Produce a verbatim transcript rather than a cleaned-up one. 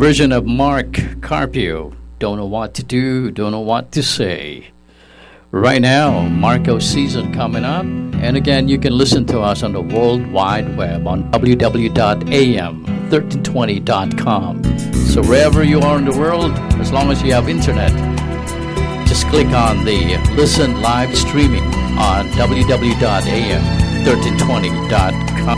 version of Mark Carpio. Don't know what to do, don't know what to say. Right now, Marco's season coming up. And again, you can listen to us on the World Wide Web on w w w dot a m thirteen twenty dot com. So wherever you are in the world, as long as you have internet, just click on the Listen Live Streaming on w w w dot a m thirteen twenty dot com.